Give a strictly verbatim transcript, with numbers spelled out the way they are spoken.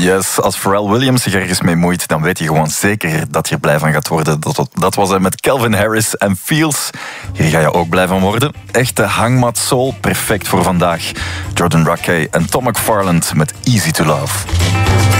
Yes, als Pharrell Williams zich ergens mee moeit, dan weet je gewoon zeker dat je er blij van gaat worden. Dat, dat was hij met Calvin Harris en Feels. Hier ga je ook blij van worden. Echte hangmat soul, perfect voor vandaag. Jordan Rakei en Tom McFarland met Easy to Love.